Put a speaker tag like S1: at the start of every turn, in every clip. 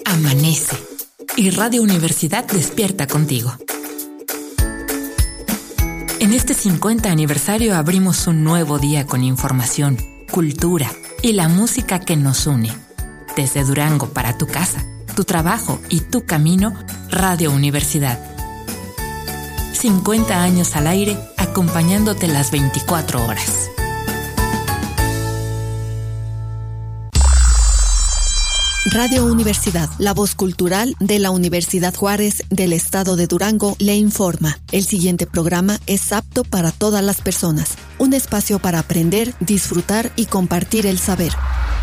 S1: Amanece y Radio Universidad despierta contigo. En este 50 aniversario abrimos un nuevo día con información, cultura y la música que nos une. Desde Durango para tu casa, tu trabajo y tu camino, Radio Universidad. 50 años al aire, acompañándote las 24 horas.
S2: Radio Universidad, la voz cultural de la Universidad Juárez del Estado de Durango, le informa. El siguiente programa es apto para todas las personas. Un espacio para aprender, disfrutar y compartir el saber.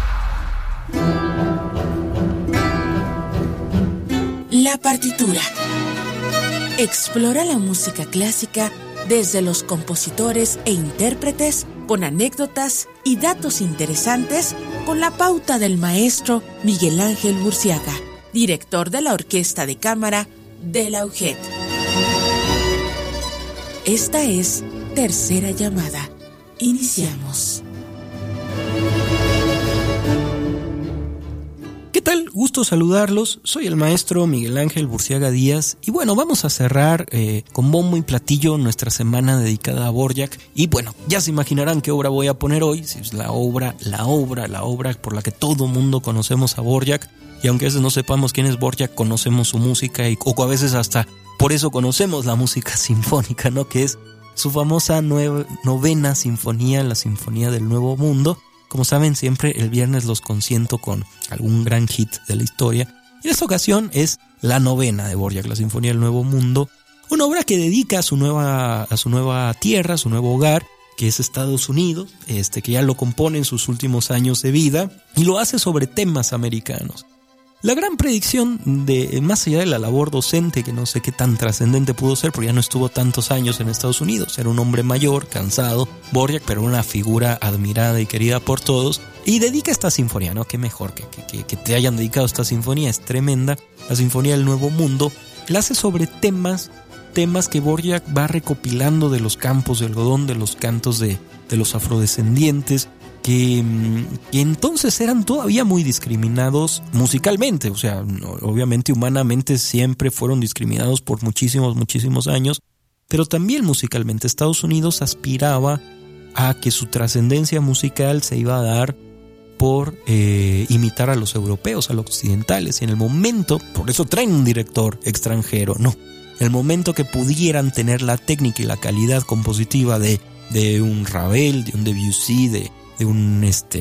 S3: La partitura. Explora la música clásica desde los compositores e intérpretes, con anécdotas y datos interesantes, con la pauta del maestro Miguel Ángel Burciaga, director de la Orquesta de Cámara de la UJED. Esta es Tercera Llamada. Iniciamos.
S4: ¿Qué tal? Gusto saludarlos. Soy el maestro Miguel Ángel Burciaga Díaz y bueno, vamos a cerrar con bombo y platillo nuestra semana dedicada a Dvorak. Y bueno, ya se imaginarán qué obra voy a poner hoy. Si es la obra por la que todo mundo conocemos a Dvorak. Y aunque a veces no sepamos quién es Dvorak, conocemos su música o a veces hasta por eso conocemos la música sinfónica, ¿no? Que es su famosa novena sinfonía, la Sinfonía del Nuevo Mundo. Como saben, siempre el viernes los consiento con algún gran hit de la historia. Y en esta ocasión es la novena de Dvorak, la Sinfonía del Nuevo Mundo. Una obra que dedica a su nueva tierra, a su nuevo hogar, que es Estados Unidos, que ya lo compone en sus últimos años de vida, y lo hace sobre temas americanos. La gran predicción más allá de la labor docente, que no sé qué tan trascendente pudo ser, porque ya no estuvo tantos años en Estados Unidos, era un hombre mayor, cansado, Dvorak, pero una figura admirada y querida por todos, y dedica esta sinfonía, ¿no? Qué mejor que te hayan dedicado esta sinfonía, es tremenda, la Sinfonía del Nuevo Mundo, la hace sobre temas que Dvorak va recopilando de los campos de algodón, de los cantos de los afrodescendientes, que entonces eran todavía muy discriminados musicalmente, o sea, obviamente humanamente siempre fueron discriminados por muchísimos años, pero también musicalmente Estados Unidos aspiraba a que su trascendencia musical se iba a dar por imitar a los europeos, a los occidentales, y en el momento, por eso traen un director extranjero, ¿no? En el momento que pudieran tener la técnica y la calidad compositiva de un Ravel, de un Debussy, de un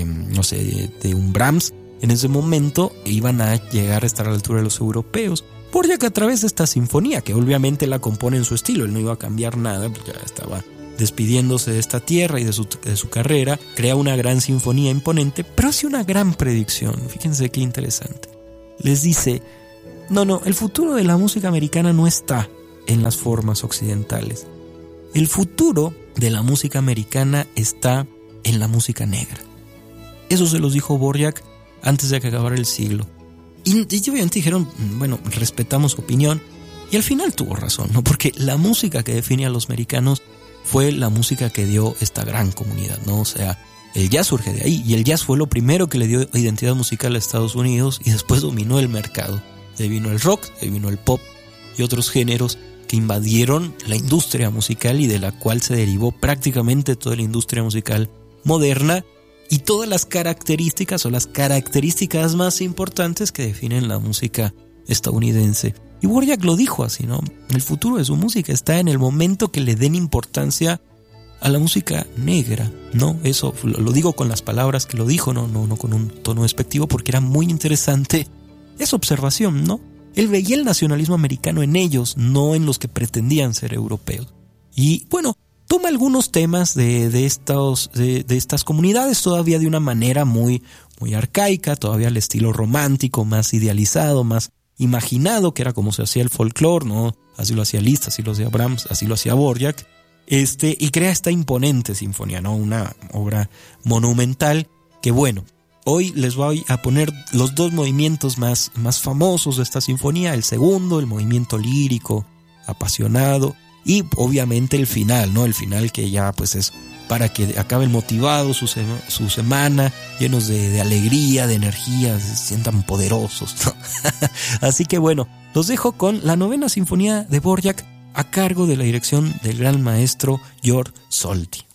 S4: de un Brahms, en ese momento iban a llegar a estar a la altura de los europeos. Dvorak, a través de esta sinfonía, que obviamente la compone en su estilo, él no iba a cambiar nada, porque ya estaba despidiéndose de esta tierra y de su carrera, crea una gran sinfonía imponente, pero hace una gran predicción. Fíjense qué interesante. Les dice, no, el futuro de la música americana no está en las formas occidentales. El futuro de la música americana está en la música negra. Eso se los dijo Dvorak antes de que acabara el siglo. Y obviamente dijeron, bueno, respetamos su opinión. Y al final tuvo razón, ¿no? Porque la música que define a los americanos fue la música que dio esta gran comunidad, ¿no? O sea, el jazz surge de ahí. Y el jazz fue lo primero que le dio identidad musical a Estados Unidos y después dominó el mercado. De ahí vino el rock, de ahí vino el pop y otros géneros que invadieron la industria musical y de la cual se derivó prácticamente toda la industria musical moderna y todas las características o las características más importantes que definen la música estadounidense. Y Dvorak lo dijo así, ¿no? El futuro de su música está en el momento que le den importancia a la música negra, ¿no? Eso lo digo con las palabras que lo dijo, no con un tono despectivo, porque era muy interesante esa observación, ¿no? Él veía el nacionalismo americano en ellos, no en los que pretendían ser europeos. Y bueno, toma algunos temas de estas comunidades todavía de una manera muy arcaica, todavía al estilo romántico, más idealizado, más imaginado, que era como se hacía el folclore, ¿no? Así lo hacía Liszt, así lo hacía Brahms, así lo hacía Dvorak, y crea esta imponente sinfonía, ¿no? Una obra monumental que, bueno, hoy les voy a poner los dos movimientos más famosos de esta sinfonía, el segundo, el movimiento lírico, apasionado, y obviamente el final, ¿no? El final que ya pues es para que acaben motivados su semana, llenos de alegría, de energía, se sientan poderosos, ¿no? Así que bueno, los dejo con la 9ª Sinfonía de Dvorak a cargo de la dirección del gran maestro Georg Solti.